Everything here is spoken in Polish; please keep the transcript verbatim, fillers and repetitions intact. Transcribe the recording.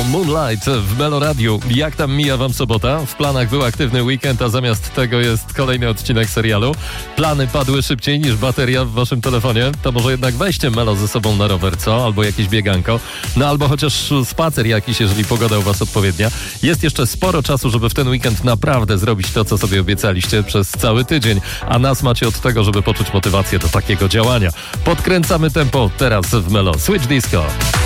Moonlight w Melo Radiu. Jak tam mija wam sobota? W planach był aktywny weekend, a zamiast tego jest kolejny odcinek serialu. Plany padły szybciej niż bateria w waszym telefonie. To może jednak weźcie Melo ze sobą na rower, co? Albo jakieś bieganko. No albo chociaż spacer jakiś, jeżeli pogoda u was odpowiednia. Jest jeszcze sporo czasu, żeby w ten weekend naprawdę zrobić to, co sobie obiecaliście przez cały tydzień. A nas macie od tego, żeby poczuć motywację do takiego działania. Podkręcamy tempo teraz w Melo Switch Disco.